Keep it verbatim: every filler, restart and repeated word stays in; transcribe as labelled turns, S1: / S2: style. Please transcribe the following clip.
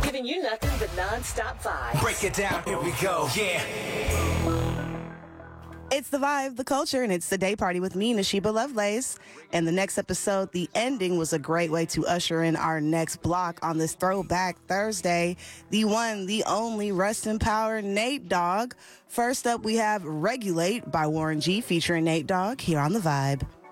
S1: giving you nothing but non-stop vibes.
S2: Break it down, here we go, yeah.
S3: It's the vibe, the culture, and it's the day party with me, Nashiba Lovelace. And the next episode, the ending, was a great way to usher in our next block on this Throwback Thursday. The one, the only, rest in power, Nate Dogg. First up, we have Regulate by Warren G featuring Nate Dogg here on The Vibe.